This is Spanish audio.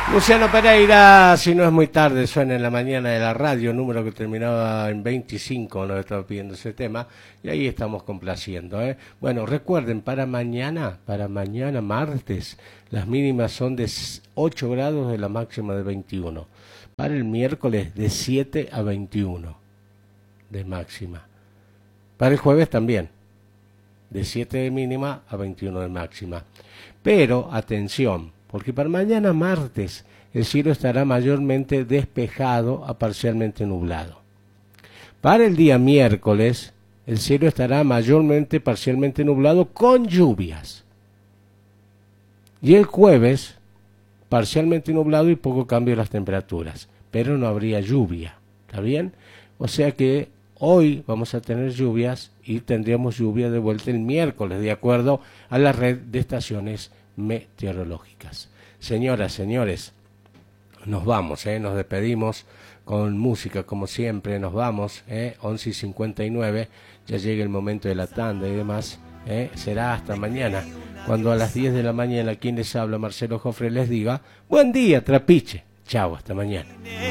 Luciano Pereira, si no es muy tarde, suena en la mañana de la radio, número que terminaba en 25, nos estaba pidiendo ese tema, y ahí estamos complaciendo, ¿eh? Bueno, recuerden, para mañana martes, las mínimas son de 8 grados, de la máxima de 21. Para el miércoles, de 7 a 21 de máxima. Para el jueves también, de 7 de mínima a 21 de máxima. Pero, atención, porque para mañana martes el cielo estará mayormente despejado a parcialmente nublado. Para el día miércoles el cielo estará mayormente parcialmente nublado con lluvias. Y el jueves parcialmente nublado y poco cambio de las temperaturas, pero no habría lluvia. ¿Está bien? O sea que hoy vamos a tener lluvias y tendríamos lluvia de vuelta el miércoles, de acuerdo a la red de estaciones meteorológicas. Señoras, señores, nos vamos, nos despedimos con música como siempre, nos vamos, 11:59, ya llega el momento de la tanda y demás, será hasta mañana, cuando a las 10 de la mañana quien les habla, Marcelo Jofre, les diga, buen día, trapiche, chao, hasta mañana.